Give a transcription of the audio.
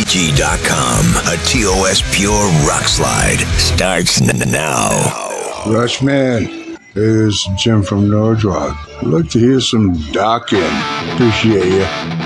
A TOS Pure Rock Slide starts now. Rushman, hey, this is Jim from Nordrock. I'd like to hear some Dokken. Appreciate you.